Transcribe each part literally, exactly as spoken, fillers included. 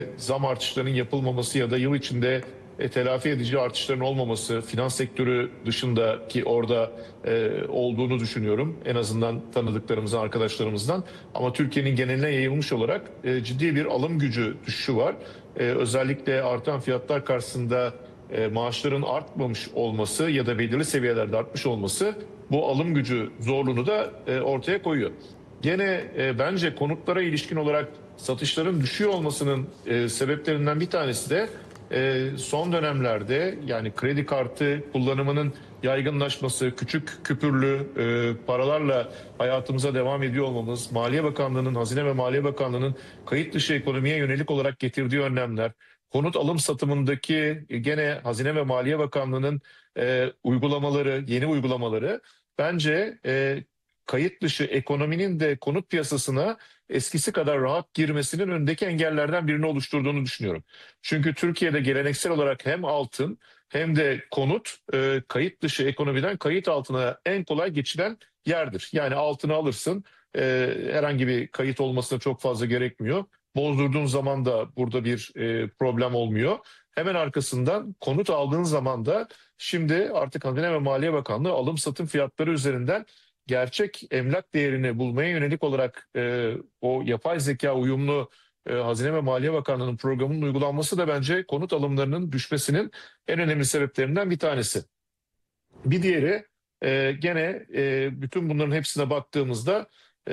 zam artışlarının yapılmaması ya da yıl içinde e, telafi edici artışların olmaması, finans sektörü dışında ki orada e, olduğunu düşünüyorum. En azından tanıdıklarımızdan, arkadaşlarımızdan. Ama Türkiye'nin geneline yayılmış olarak e, ciddi bir alım gücü düşüşü var. E, özellikle artan fiyatlar karşısında e, maaşların artmamış olması ya da belirli seviyelerde artmış olması bu alım gücü zorluğunu da e, ortaya koyuyor. Gene e, bence konutlara ilişkin olarak satışların düşüyor olmasının e, sebeplerinden bir tanesi de e, son dönemlerde yani kredi kartı kullanımının yaygınlaşması, küçük küpürlü e, paralarla hayatımıza devam ediyor olmamız, Maliye Bakanlığı'nın, Hazine ve Maliye Bakanlığı'nın kayıt dışı ekonomiye yönelik olarak getirdiği önlemler, konut alım satımındaki e, gene Hazine ve Maliye Bakanlığı'nın e, uygulamaları, yeni uygulamaları bence e, kayıt dışı ekonominin de konut piyasasına eskisi kadar rahat girmesinin önündeki engellerden birini oluşturduğunu düşünüyorum. Çünkü Türkiye'de geleneksel olarak hem altın hem de konut e, kayıt dışı ekonomiden kayıt altına en kolay geçilen yerdir. Yani altını alırsın, e, herhangi bir kayıt olmasına çok fazla gerekmiyor. Bozdurduğun zaman da burada bir e, problem olmuyor. Hemen arkasından konut aldığın zaman da şimdi artık Hazine ve Maliye Bakanlığı alım satım fiyatları üzerinden gerçek emlak değerini bulmaya yönelik olarak e, o yapay zeka uyumlu e, Hazine ve Maliye Bakanlığı'nın programının uygulanması da bence konut alımlarının düşmesinin en önemli sebeplerinden bir tanesi. Bir diğeri e, gene e, bütün bunların hepsine baktığımızda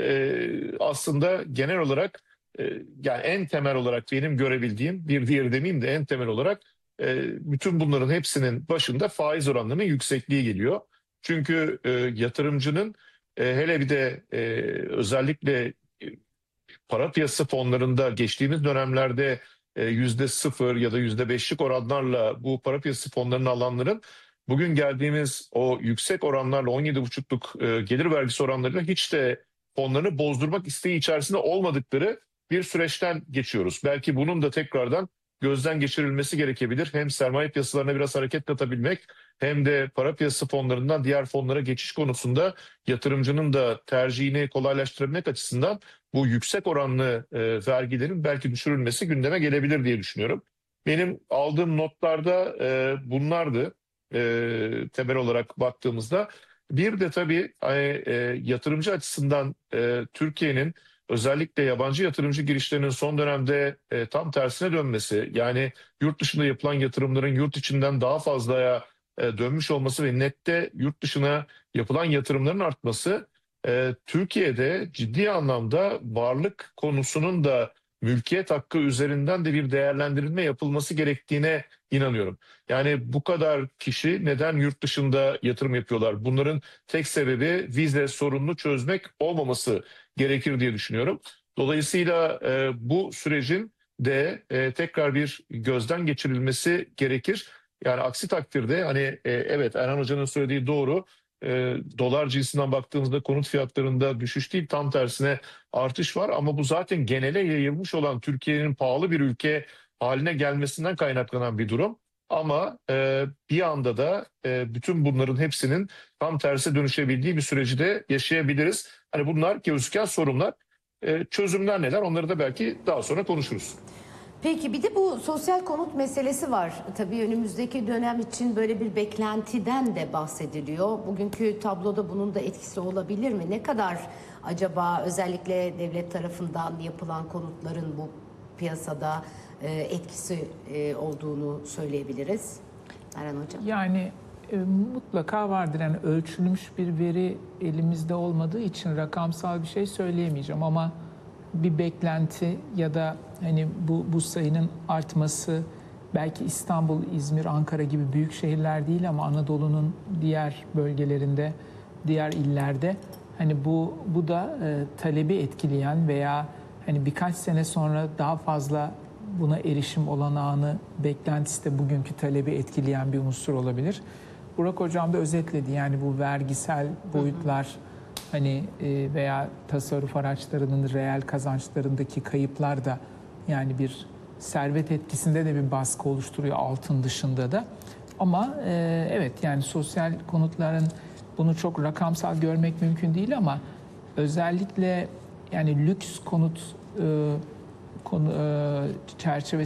e, aslında genel olarak e, yani en temel olarak benim görebildiğim bir diğeri demeyeyim de en temel olarak e, bütün bunların hepsinin başında faiz oranlarının yüksekliği geliyor. Çünkü e, yatırımcının e, hele bir de e, özellikle e, para piyasası fonlarında geçtiğimiz dönemlerde e, yüzde sıfır ya da yüzde beşlik oranlarla bu para piyasası fonlarını alanların bugün geldiğimiz o yüksek oranlarla on yedi buçukluk e, gelir vergisi oranlarıyla hiç de fonlarını bozdurmak isteği içerisinde olmadıkları bir süreçten geçiyoruz. Belki bunun da tekrardan gözden geçirilmesi gerekebilir. Hem sermaye piyasalarına biraz hareket katabilmek hem de para piyasası fonlarından diğer fonlara geçiş konusunda yatırımcının da tercihini kolaylaştırabilmek açısından bu yüksek oranlı e, vergilerin belki düşürülmesi gündeme gelebilir diye düşünüyorum. Benim aldığım notlarda e, bunlardı e, temel olarak baktığımızda. Bir de tabii e, e, yatırımcı açısından e, Türkiye'nin özellikle yabancı yatırımcı girişlerinin son dönemde e, tam tersine dönmesi, yani yurt dışında yapılan yatırımların yurt içinden daha fazlaya e, dönmüş olması ve nette yurt dışına yapılan yatırımların artması e, Türkiye'de ciddi anlamda varlık konusunun da mülkiyet hakkı üzerinden de bir değerlendirilme yapılması gerektiğine inanıyorum. Yani bu kadar kişi neden yurt dışında yatırım yapıyorlar? Bunların tek sebebi vize sorununu çözmek olmaması gerekir diye düşünüyorum. Dolayısıyla e, bu sürecin de e, tekrar bir gözden geçirilmesi gerekir. Yani aksi takdirde hani e, evet Erhan Hoca'nın söylediği doğru. E, dolar cinsinden baktığımızda konut fiyatlarında düşüş değil tam tersine artış var. Ama bu zaten genele yayılmış olan Türkiye'nin pahalı bir ülke haline gelmesinden kaynaklanan bir durum. Ama e, bir anda da e, bütün bunların hepsinin tam terse dönüşebildiği bir süreci de yaşayabiliriz. Hani bunlar gözüken sorunlar, e, çözümler neler onları da belki daha sonra konuşuruz. Peki bir de bu sosyal konut meselesi var. Tabii önümüzdeki dönem için böyle bir beklentiden de bahsediliyor. Bugünkü tabloda bunun da etkisi olabilir mi? Ne kadar acaba özellikle devlet tarafından yapılan konutların bu piyasada e, etkisi e, olduğunu söyleyebiliriz? Erhan Hocam. Yani e, mutlaka vardır. Yani ölçülmüş bir veri elimizde olmadığı için rakamsal bir şey söyleyemeyeceğim ama bir beklenti ya da hani bu bu sayının artması belki İstanbul, İzmir, Ankara gibi büyük şehirler değil ama Anadolu'nun diğer bölgelerinde, diğer illerde hani bu bu da e, talebi etkileyen veya hani birkaç sene sonra daha fazla buna erişim olanağını beklentisi de bugünkü talebi etkileyen bir unsur olabilir. Burak Hocam da özetledi yani bu vergisel boyutlar hani e, veya tasarruf araçlarının reel kazançlarındaki kayıplar da yani bir servet etkisinde de bir baskı oluşturuyor altın dışında da. Ama e, evet yani sosyal konutların bunu çok rakamsal görmek mümkün değil ama özellikle yani lüks konut e, konu e, çerçevesi